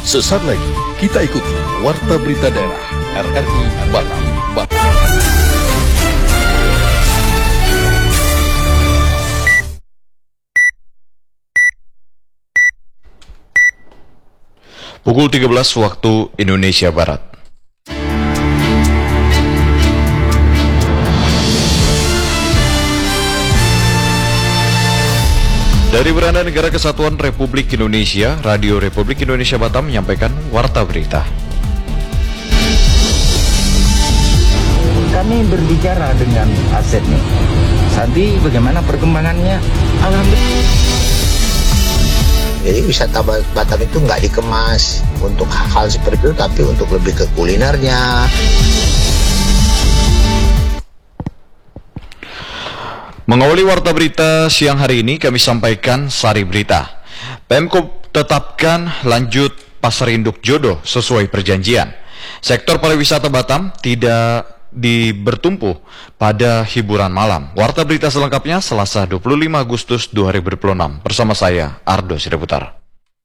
Sesaat lagi kita ikuti Warta Berita Daerah RRI Batam. Pukul 13 waktu Indonesia Barat. Dari Beranda Negara Kesatuan Republik Indonesia, Radio Republik Indonesia Batam menyampaikan Warta Berita. Kami berbicara dengan asetnya. Santi, bagaimana perkembangannya? Alhamdulillah. Jadi wisata Batam itu nggak dikemas untuk hal-hal seperti itu, tapi untuk lebih ke kulinernya. Mengawali Warta Berita siang hari ini, kami sampaikan sari berita. Pemkab tetapkan lanjut pasar induk jodoh sesuai perjanjian. Sektor pariwisata Batam tidak bertumpu pada hiburan malam. Warta Berita selengkapnya Selasa 25 Agustus 2026 bersama saya Ardo Sireputar.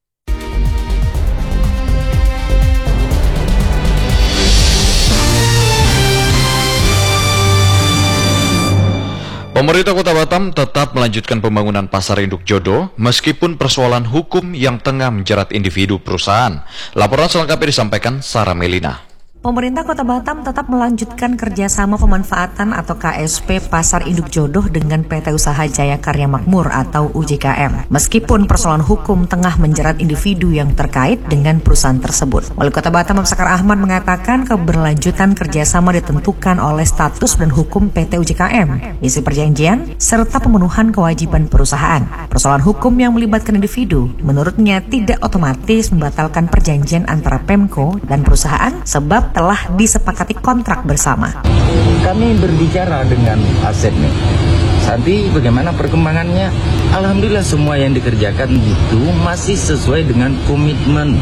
Pemerintah Kota Batam tetap melanjutkan pembangunan pasar induk jodoh meskipun persoalan hukum yang tengah menjerat individu perusahaan. Laporan selengkapnya disampaikan Sarah Melina. Pemerintah Kota Batam tetap melanjutkan kerjasama pemanfaatan atau KSP Pasar Induk Jodoh dengan PT Usaha Jaya Karya Makmur atau UJKM. Meskipun persoalan hukum tengah menjerat individu yang terkait dengan perusahaan tersebut. Wali Kota Batam Amsakar Ahmad mengatakan keberlanjutan kerjasama ditentukan oleh status dan hukum PT UJKM, isi perjanjian, serta pemenuhan kewajiban perusahaan. Persoalan hukum yang melibatkan individu, menurutnya tidak otomatis membatalkan perjanjian antara Pemko dan perusahaan sebab telah disepakati kontrak bersama. Kami berbicara dengan asetnya. Santi, bagaimana perkembangannya? Alhamdulillah semua yang dikerjakan itu masih sesuai dengan komitmen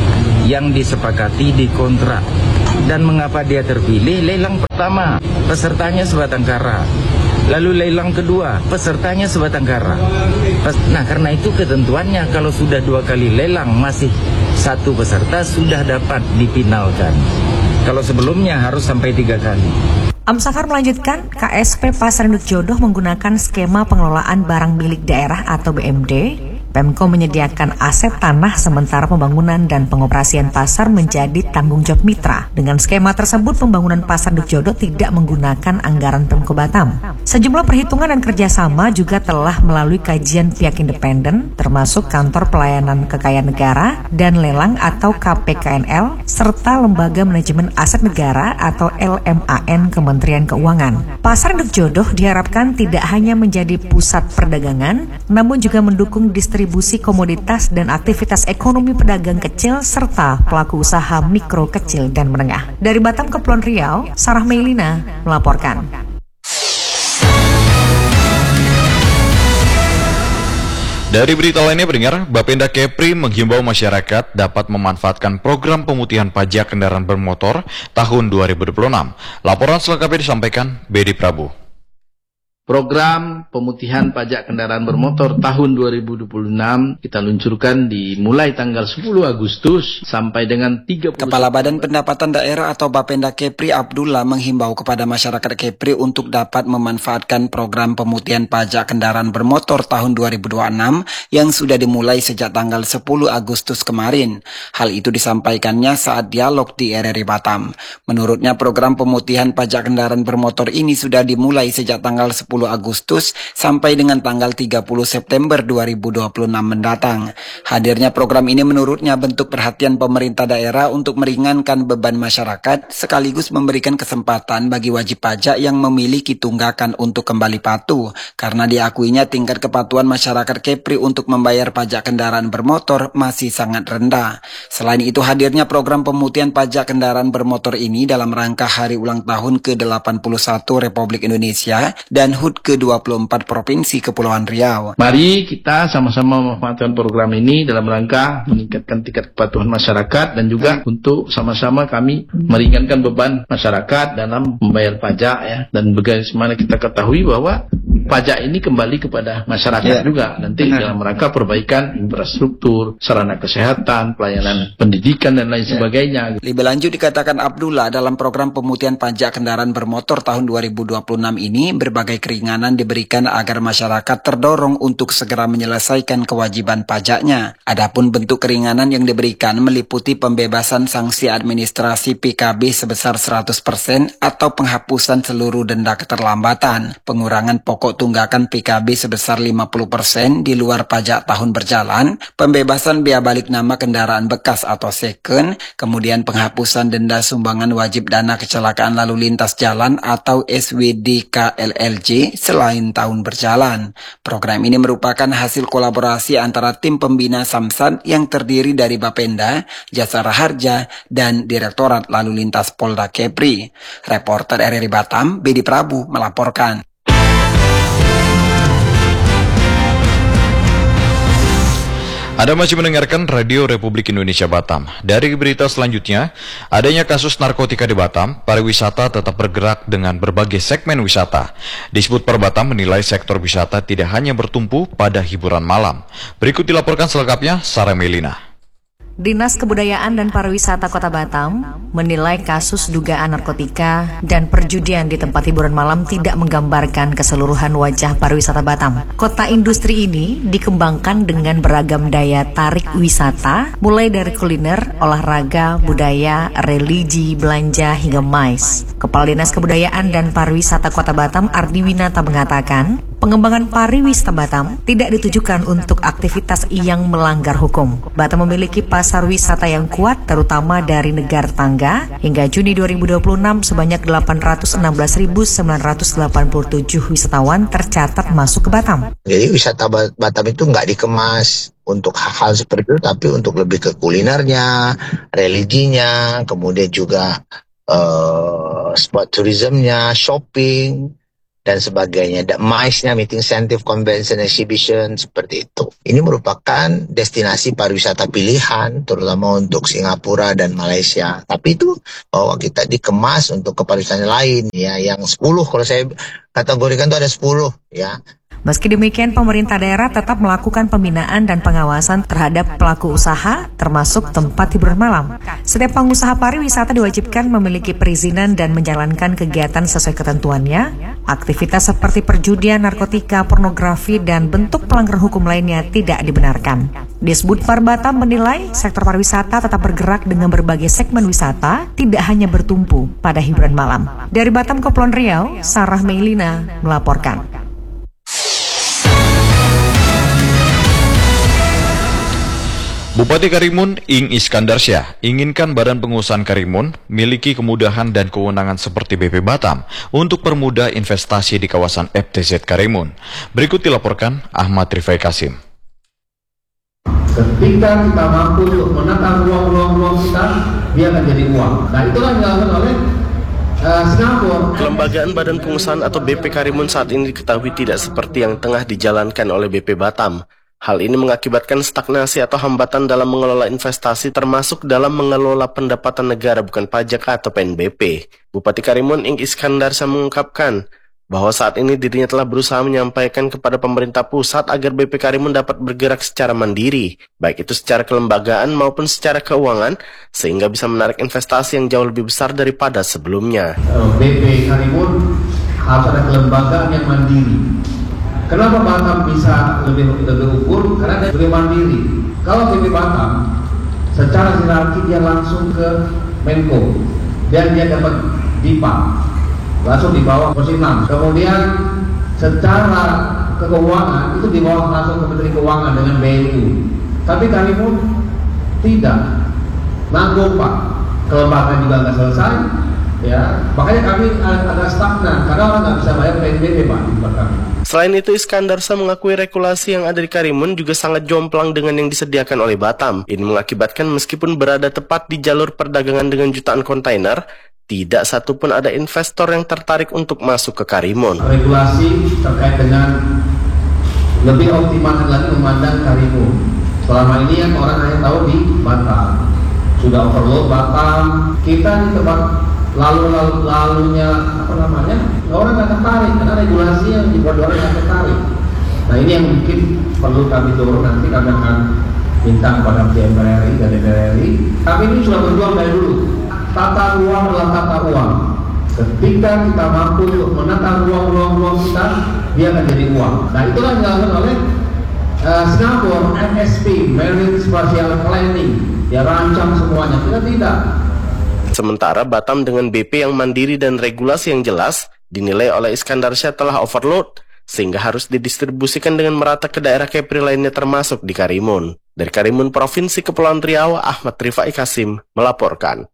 yang disepakati di kontrak. Dan mengapa dia terpilih? Lelang pertama, pesertanya sebatang kara. Lalu lelang kedua, pesertanya sebatang kara. Nah, karena itu ketentuannya kalau sudah 2 kali lelang masih 1 peserta sudah dapat dipinalkan. Kalau sebelumnya harus sampai 3 kali. Amsakar melanjutkan, KSP Pasar Induk Jodoh menggunakan skema pengelolaan barang milik daerah atau BMD. Pemko menyediakan aset tanah sementara pembangunan dan pengoperasian pasar menjadi tanggung jawab mitra. Dengan skema tersebut, pembangunan Pasar Induk Jodoh tidak menggunakan anggaran Pemko Batam. Sejumlah perhitungan dan kerjasama juga telah melalui kajian pihak independen, termasuk Kantor Pelayanan Kekayaan Negara dan Lelang atau KPKNL, serta Lembaga Manajemen Aset Negara atau LMAN Kementerian Keuangan. Pasar Induk Jodoh diharapkan tidak hanya menjadi pusat perdagangan, namun juga mendukung distribusi komoditas dan aktivitas ekonomi pedagang kecil serta pelaku usaha mikro, kecil, dan menengah. Dari Batam Kepulauan Riau, Sarah Melina melaporkan. Dari berita lainnya pendengar, Bapenda Kepri menghimbau masyarakat dapat memanfaatkan program pemutihan pajak kendaraan bermotor tahun 2026. Laporan selengkapnya disampaikan Bedi Prabu. Program pemutihan pajak kendaraan bermotor tahun 2026 kita luncurkan dimulai tanggal 10 Agustus sampai dengan 30. Kepala Badan Pendapatan Daerah atau Bapenda Kepri Abdullah menghimbau kepada masyarakat Kepri untuk dapat memanfaatkan program pemutihan pajak kendaraan bermotor tahun 2026 yang sudah dimulai sejak tanggal 10 Agustus kemarin. Hal itu disampaikannya saat dialog di RRI Batam. Menurutnya program pemutihan pajak kendaraan bermotor ini sudah dimulai sejak tanggal 10 Agustus sampai dengan tanggal 30 September 2026 mendatang. Hadirnya program ini menurutnya bentuk perhatian pemerintah daerah untuk meringankan beban masyarakat sekaligus memberikan kesempatan bagi wajib pajak yang memiliki tunggakan untuk kembali patuh karena diakuinya tingkat kepatuhan masyarakat Kepri untuk membayar pajak kendaraan bermotor masih sangat rendah. Selain itu hadirnya program pemutihan pajak kendaraan bermotor ini dalam rangka hari ulang tahun ke-81 Republik Indonesia dan HUT ke-24 Provinsi Kepulauan Riau. Mari kita sama-sama memanfaatkan program ini ini dalam rangka meningkatkan tingkat kepatuhan masyarakat dan juga untuk sama-sama kami meringankan beban masyarakat dalam membayar pajak ya. Dan bagaimana kita ketahui bahwa pajak ini kembali kepada masyarakat juga nanti dalam rangka perbaikan infrastruktur, sarana kesehatan, pelayanan pendidikan dan lain sebagainya. Lebih lanjut dikatakan Abdullah, dalam program pemutihan pajak kendaraan bermotor tahun 2026 ini berbagai keringanan diberikan agar masyarakat terdorong untuk segera menyelesaikan kewajiban pajaknya. Adapun bentuk keringanan yang diberikan meliputi pembebasan sanksi administrasi PKB sebesar 100% atau penghapusan seluruh denda keterlambatan, pengurangan pokok tunggakan PKB sebesar 50% di luar pajak tahun berjalan, pembebasan biaya balik nama kendaraan bekas atau second, kemudian penghapusan denda sumbangan wajib dana kecelakaan lalu lintas jalan atau SWDKLLJ selain tahun berjalan. Program ini merupakan hasil kolaborasi antara tim pembina Samsat yang terdiri dari Bapenda, Jasara Harja, dan Direktorat Lalu Lintas Polda Kepri. Reporter RRI Batam, Bedi Prabu melaporkan. Anda masih mendengarkan Radio Republik Indonesia Batam. Dari berita selanjutnya, adanya kasus narkotika di Batam, pariwisata tetap bergerak dengan berbagai segmen wisata. Disebut Per Batam menilai sektor wisata tidak hanya bertumpu pada hiburan malam. Berikut dilaporkan selengkapnya Sarah Melina. Dinas Kebudayaan dan Pariwisata Kota Batam menilai kasus dugaan narkotika dan perjudian di tempat hiburan malam tidak menggambarkan keseluruhan wajah pariwisata Batam. Kota industri ini dikembangkan dengan beragam daya tarik wisata, mulai dari kuliner, olahraga, budaya, religi, belanja, hingga mais. Kepala Dinas Kebudayaan dan Pariwisata Kota Batam, Ardi Winata, mengatakan, pengembangan pariwisata Batam tidak ditujukan untuk aktivitas yang melanggar hukum. Batam memiliki pasar wisata yang kuat, terutama dari negara tetangga. Hingga Juni 2026, sebanyak 816.987 wisatawan tercatat masuk ke Batam. Jadi wisata Batam itu nggak dikemas untuk hal-hal seperti itu, tapi untuk lebih ke kulinernya, religinya, kemudian juga sport tourismnya, shopping, dan sebagainya. MICE-nya, Meeting Incentive Convention Exhibition, seperti itu. Ini merupakan destinasi pariwisata pilihan, terutama untuk Singapura dan Malaysia. Tapi itu bahwa kita dikemas untuk kepariwisataan lain, ya, yang 10, kalau saya kategorikan itu ada 10, ya. Meski demikian, pemerintah daerah tetap melakukan pembinaan dan pengawasan terhadap pelaku usaha, termasuk tempat hiburan malam. Setiap pengusaha pariwisata diwajibkan memiliki perizinan dan menjalankan kegiatan sesuai ketentuannya. Aktivitas seperti perjudian, narkotika, pornografi, dan bentuk pelanggaran hukum lainnya tidak dibenarkan. Disebut Per Batam menilai sektor pariwisata tetap bergerak dengan berbagai segmen wisata, tidak hanya bertumpu pada hiburan malam. Dari Batam, Kepulauan Riau, Sarah Melina melaporkan. Bupati Karimun, Ing Iskandar Syah, inginkan Badan Pengusahaan Karimun miliki kemudahan dan kewenangan seperti BP Batam untuk permudah investasi di kawasan FTZ Karimun. Berikut dilaporkan Ahmad Rifai Kasim. Ketika kita mampu untuk menata ruang-ruang kita, dia akan jadi uang. Nah, itulah yang dilakukan oleh Singapura. Kelembagaan Badan Pengusahaan atau BP Karimun saat ini diketahui tidak seperti yang tengah dijalankan oleh BP Batam. Hal ini mengakibatkan stagnasi atau hambatan dalam mengelola investasi, termasuk dalam mengelola pendapatan negara bukan pajak atau PNBP. Bupati Karimun, Ing Iskandar Syah, mengungkapkan bahwa saat ini dirinya telah berusaha menyampaikan kepada pemerintah pusat agar BP Karimun dapat bergerak secara mandiri, baik itu secara kelembagaan maupun secara keuangan, sehingga bisa menarik investasi yang jauh lebih besar daripada sebelumnya. BP Karimun harus ada kelembagaan yang mandiri. Kenapa Batam bisa lebih ukur? Karena dia lebih mandiri. Kalau BP Batam, secara hierarki dia langsung ke Menko, dan dia dapat DIPA, langsung di bawah Posisi 6. Kemudian secara keuangan itu di bawah langsung ke Menteri Keuangan dengan BNU. Tapi kami pun tidak, nanggung Pak, kelembagaan juga nggak selesai. Ya, makanya kami agak stagnan karena orang nggak bisa bayar PNBP, Pak, di tempat kami. Selain itu, Iskandar Syah mengakui regulasi yang ada di Karimun juga sangat jomplang dengan yang disediakan oleh Batam. Ini mengakibatkan meskipun berada tepat di jalur perdagangan dengan jutaan kontainer, tidak satupun ada investor yang tertarik untuk masuk ke Karimun. Regulasi terkait dengan lebih optimalkan lagi memandang Karimun. Selama ini yang orang hanya tahu di Batam, sudah overload Batam. Kita di tempat lalunya orang nggak tertarik karena regulasi yang dibuat orang nggak tertarik. Nah ini yang mungkin perlu kami turun, nanti kami akan minta kepada MPRRI dan DPR-RI. Kami ini sudah berjuang dari dulu. Tata ruang adalah tata ruang. Ketika kita mampu untuk menata ruang kita, dia akan jadi uang. Nah itulah yang dilakukan oleh Singapura, MSP, Marine Spatial Planning. Dia rancang semuanya, kita tidak. Sementara Batam dengan BP yang mandiri dan regulasi yang jelas dinilai oleh Iskandar Syah telah overload, sehingga harus didistribusikan dengan merata ke daerah Kepri lainnya termasuk di Karimun. Dari Karimun Provinsi Kepulauan Riau, Ahmad Rifai Kasim melaporkan.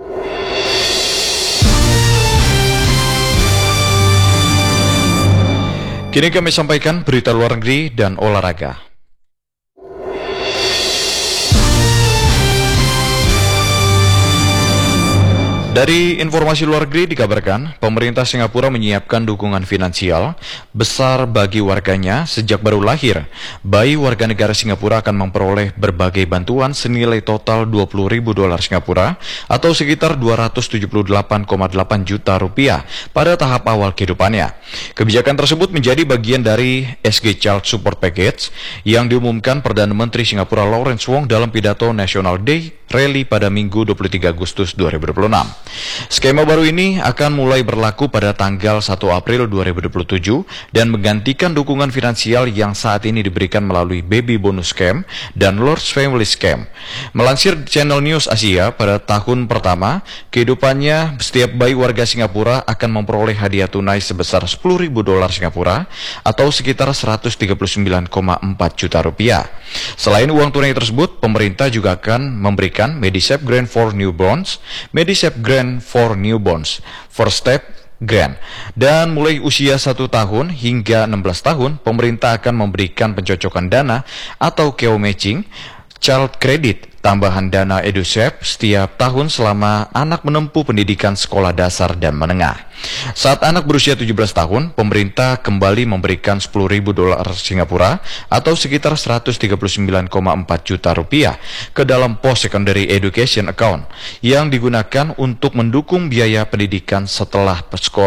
Kini kami sampaikan berita luar negeri dan olahraga. Dari informasi luar negeri dikabarkan, pemerintah Singapura menyiapkan dukungan finansial besar bagi warganya sejak baru lahir. Bayi warga negara Singapura akan memperoleh berbagai bantuan senilai total $20.000 Singapura atau sekitar 278,8 juta rupiah pada tahap awal kehidupannya. Kebijakan tersebut menjadi bagian dari SG Child Support Package yang diumumkan Perdana Menteri Singapura Lawrence Wong dalam pidato National Day Rally pada Minggu 23 Agustus 2026. Skema baru ini akan mulai berlaku pada tanggal 1 April 2027 dan menggantikan dukungan finansial yang saat ini diberikan melalui Baby Bonus Scam dan Lord's Family Scam. Melansir Channel News Asia, pada tahun pertama kehidupannya, setiap bayi warga Singapura akan memperoleh hadiah tunai sebesar $10.000 Singapura atau sekitar 139,4 juta rupiah. Selain uang tunai tersebut, pemerintah juga akan memberikan Medisave Grant for Newborns, Medisave Grant for Newborns, First Step Grant, dan mulai usia 1 tahun hingga 16 tahun, pemerintah akan memberikan pencocokan dana atau KO matching, child credit, tambahan dana EduSave setiap tahun selama anak menempuh pendidikan sekolah dasar dan menengah. Saat anak berusia 17 tahun, pemerintah kembali memberikan $10.000 Singapura atau sekitar 139,4 juta rupiah ke dalam Post Secondary Education Account yang digunakan untuk mendukung biaya pendidikan setelah sekolah.